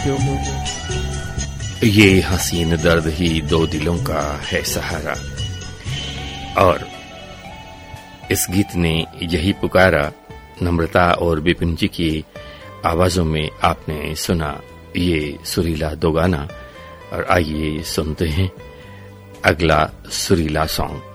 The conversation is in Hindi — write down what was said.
ये हसीन दर्द ही दो दिलों का है सहारा। और इस गीत ने यही पुकारा। नम्रता और विपिन जी की आवाजों में आपने सुना ये सुरीला दो गाना। और आइए सुनते हैं अगला सुरीला सॉन्ग।